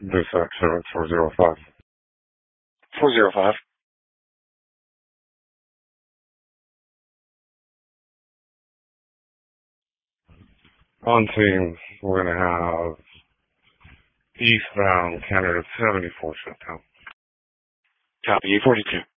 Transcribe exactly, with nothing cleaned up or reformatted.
Dispatch seven four zero five. four zero five. On team, we're going to have eastbound Canada seventy-four shut down. Copy, E forty-two.